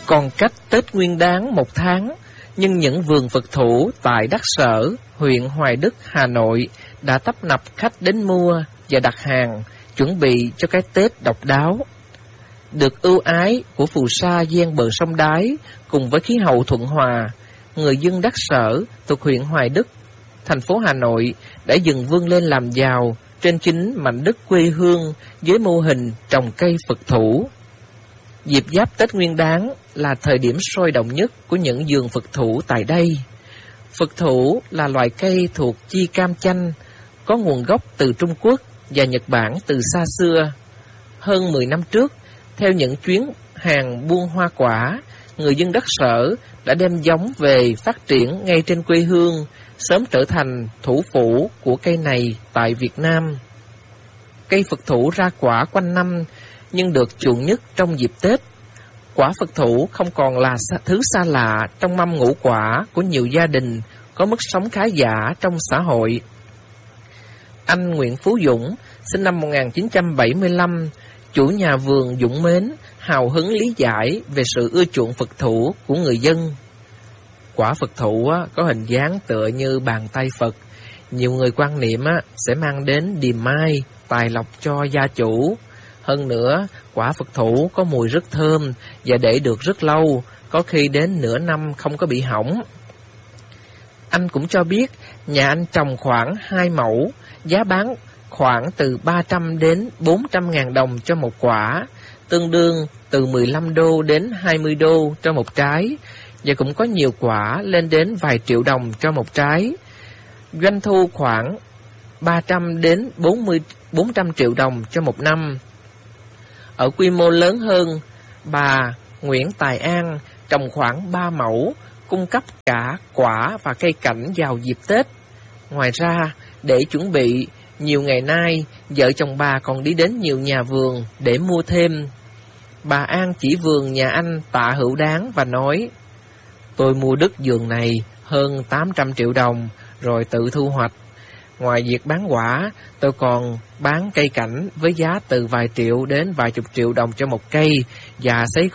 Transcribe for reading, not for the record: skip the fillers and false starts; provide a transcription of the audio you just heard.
Còn cách Tết Nguyên Đán 1 tháng, nhưng những vườn Phật thủ tại Đắc Sở, huyện Hoài Đức, Hà Nội đã tấp nập khách đến mua và đặt hàng, chuẩn bị cho cái Tết độc đáo. Được ưu ái của phù sa ven bờ sông Đáy cùng với khí hậu thuận hòa, người dân Đắc Sở thuộc huyện Hoài Đức, thành phố Hà Nội đã dần vươn lên làm giàu trên chính mảnh đất quê hương với mô hình trồng cây Phật thủ. Dịp giáp Tết Nguyên Đán là thời điểm sôi động nhất của những vườn Phật thủ tại đây. Phật thủ là loại cây thuộc chi cam chanh, có nguồn gốc từ Trung Quốc và Nhật Bản từ xa xưa. Hơn 10 năm trước, theo những chuyến hàng buôn hoa quả, người dân Đắc Sở đã đem giống về phát triển ngay trên quê hương, sớm trở thành thủ phủ của cây này tại Việt Nam. Cây Phật thủ ra quả quanh năm, nhưng được chuộng nhất trong dịp Tết. Quả Phật thủ không còn là thứ xa lạ trong mâm ngũ quả của nhiều gia đình có mức sống khá giả trong xã hội. Anh Nguyễn Phú Dũng, sinh năm 1975, chủ nhà vườn Dũng Mến, hào hứng lý giải về sự ưa chuộng Phật thủ của người dân. Quả Phật thủ có hình dáng tựa như bàn tay Phật. Nhiều người quan niệm sẽ mang đến điềm mai, tài lộc cho gia chủ. Hơn nữa, quả Phật thủ có mùi rất thơm và để được rất lâu, có khi đến nửa năm không có bị hỏng. Anh cũng cho biết nhà anh trồng khoảng 2 mẫu, giá bán khoảng từ 300 đến 400 ngàn đồng cho một quả, tương đương từ 15 đô đến 20 đô cho một trái, và cũng có nhiều quả lên đến vài triệu đồng cho một trái. Doanh thu khoảng 300 đến 400 triệu đồng cho một năm. Ở quy mô lớn hơn, bà Nguyễn Tài An trồng khoảng 3 mẫu, cung cấp cả quả và cây cảnh vào dịp Tết. Ngoài ra, để chuẩn bị, nhiều ngày nay, vợ chồng bà còn đi đến nhiều nhà vườn để mua thêm. Bà An chỉ vườn nhà anh Tạ Hữu Đáng và nói: "Tôi mua đất vườn này hơn 800 triệu đồng, rồi tự thu hoạch. Ngoài việc bán quả, tôi còn bán cây cảnh với giá từ vài triệu đến vài chục triệu đồng cho một cây, và xấy